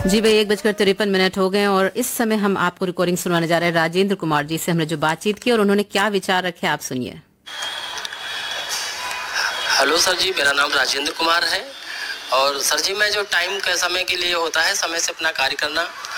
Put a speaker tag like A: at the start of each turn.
A: जी भाई, 1:53 हो गए और इस समय हम आपको रिकॉर्डिंग सुनवाने जा रहे हैं राजेंद्र कुमार जी से। हमने जो बातचीत की और उन्होंने क्या विचार रखे, आप सुनिए।
B: हेलो सर जी, मेरा नाम राजेंद्र कुमार है। और सर जी, मैं जो टाइम के समय के लिए होता है, समय से अपना कार्य करना